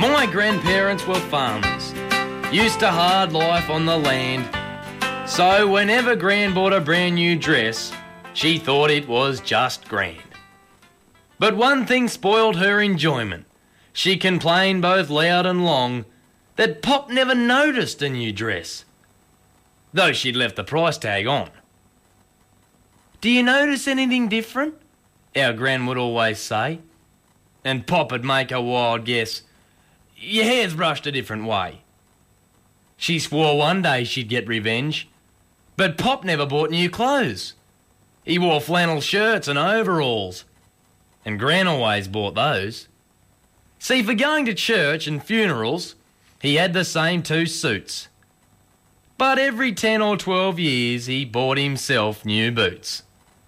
My grandparents were farmers, used to hard life on the land. So whenever Gran bought a brand new dress, she thought it was just grand. But one thing spoiled her enjoyment. She complained both loud and long that Pop never noticed a new dress, though she'd left the price tag on. "Do you notice anything different?" our Gran would always say. And Pop would make a wild guess. "Your hair's brushed a different way." She swore one day she'd get revenge, but Pop never bought new clothes. He wore flannel shirts and overalls, and Gran always bought those. See, for going to church and funerals, he had the same two suits. But every 10 or 12 years he bought himself new boots.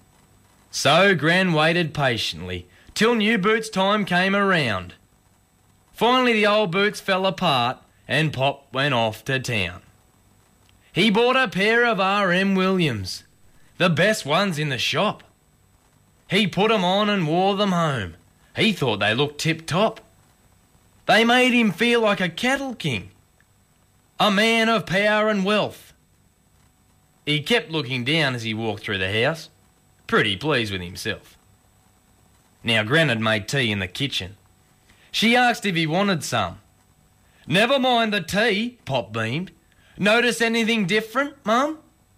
So Gran waited patiently till new boots time came around. Finally the old boots fell apart and Pop went off to town. He bought a pair of R.M. Williams, the best ones in the shop. He put them on and wore them home. He thought they looked tip-top. They made him feel like a cattle king, a man of power and wealth. He kept looking down as he walked through the house, pretty pleased with himself. Now Gran had made tea in the kitchen. She asked if he wanted some. "Never mind the tea," Pop beamed. "Notice anything different, Mum?"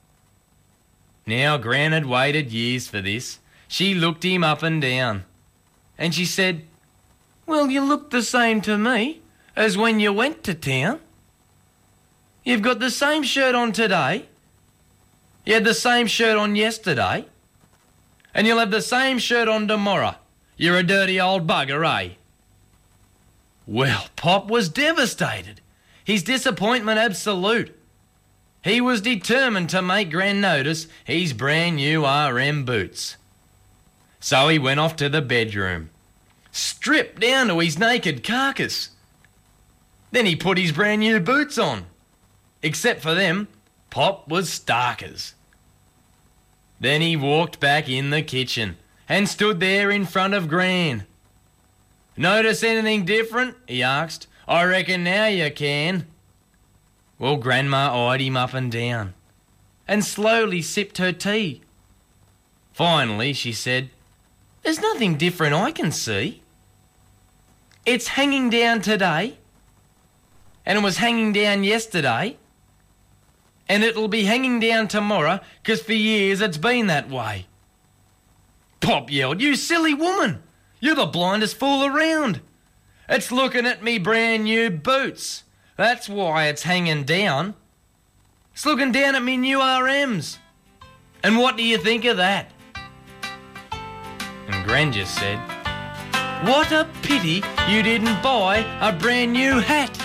Now Gran had waited years for this. She looked him up and down, and she said, "Well, you look the same to me as when you went to town. You've got the same shirt on today. You had the same shirt on yesterday. And you'll have the same shirt on tomorrow. You're a dirty old bugger, eh?" Well, Pop was devastated. His disappointment absolute. He was determined to make Gran notice his brand new R.M. boots. So he went off to the bedroom, stripped down to his naked carcass. Then he put his brand new boots on. Except for them, Pop was starkers. Then he walked back in the kitchen and stood there in front of Gran. "Notice anything different?" he asked. "I reckon now you can." Well, Grandma eyed him up and down and slowly sipped her tea. Finally, she said, "There's nothing different I can see. It's hanging down today, and it was hanging down yesterday, and it'll be hanging down tomorrow, 'cause for years it's been that way." Pop yelled, "You silly woman! You're the blindest fool around. It's looking at me brand new boots. That's why it's hanging down. It's looking down at me new RMs. And what do you think of that?" And Gran just said, "What a pity you didn't buy a brand new hat."